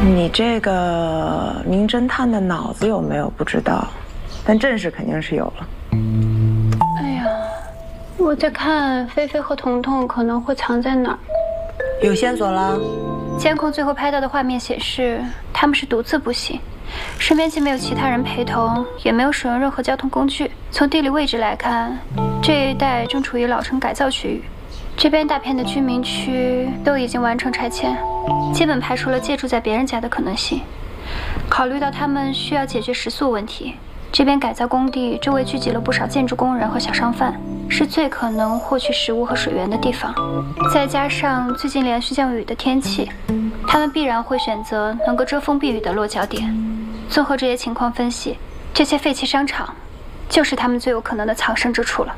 你这个名侦探的脑子有没有不知道，但正事肯定是有了。 哎呀，我在看菲菲和彤彤可能会藏在哪儿。 有线索了？ 监控最后拍到的画面显示，他们是独自步行，身边既没有其他人陪同，也没有使用任何交通工具。从地理位置来看，这一带正处于老城改造区域，这边大片的居民区都已经完成拆迁，基本排除了借住在别人家的可能性。考虑到他们需要解决食宿问题，这边改造工地周围聚集了不少建筑工人和小商贩，是最可能获取食物和水源的地方。再加上最近连续降雨的天气，他们必然会选择能够遮风避雨的落脚点。综合这些情况分析，这些废弃商场就是他们最有可能的藏身之处了。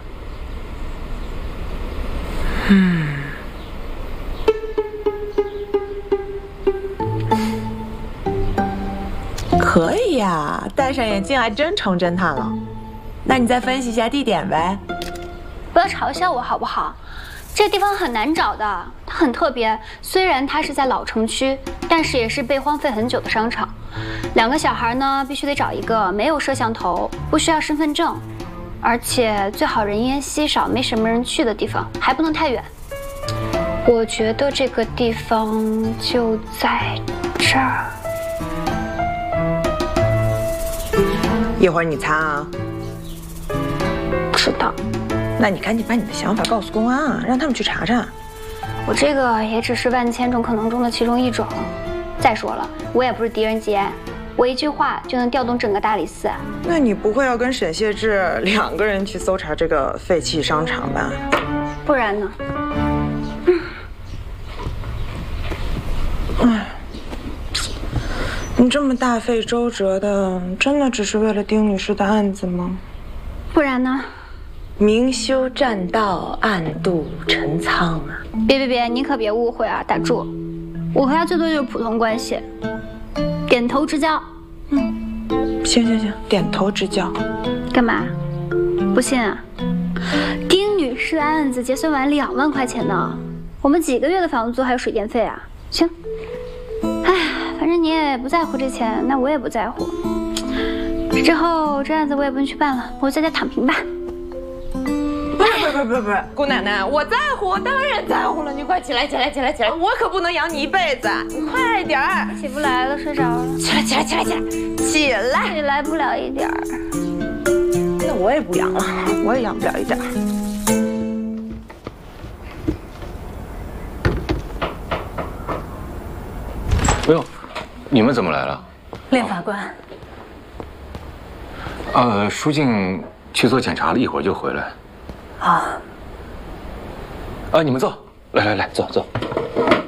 可以呀，戴上眼镜还真成侦探了。那你再分析一下地点呗。 不要嘲笑我好不好？这地方很难找的，它很特别。虽然它是在老城区，但是也是被荒废很久的商场。2个小孩呢，必须得找一个没有摄像头、不需要身份证，而且最好人烟稀少、没什么人去的地方，还不能太远。我觉得这个地方就在这儿。 一会儿你猜啊。 不知道。 那你赶紧把你的想法告诉公安啊，让他们去查查。 我这个也只是万千种可能中的其中一种。再说了，我也不是狄仁杰，我一句话就能调动整个大理寺。 那你不会要跟沈燮志2个人去搜查这个废弃商场吧？ 不然呢？ 哎，你这么大费周折的，真的只是为了丁女士的案子吗？ 不然呢？ 明修栈道，暗度陈仓啊！ 别，你可别误会啊！打住，我和他最多就是普通关系，点头之交。 行，点头之交。 干嘛？不信啊？丁女士的案子结算完2万块钱呢，我们几个月的房租还有水电费啊！行，哎，反正你也不在乎这钱，那我也不在乎。之后这案子我也不用去办了，我在家躺平吧。 不是，姑奶奶，我在乎，我当然在乎了。你快起来，我可不能养你一辈子，你快点儿。 起不来了，睡着了。 起来！ 起来不了一点儿。 那我也不养了，我也养不了一点儿。 哎呦，你们怎么来了？ 练法官。 舒静去做检查了，一会儿就回来。 啊。 你们坐，来，坐。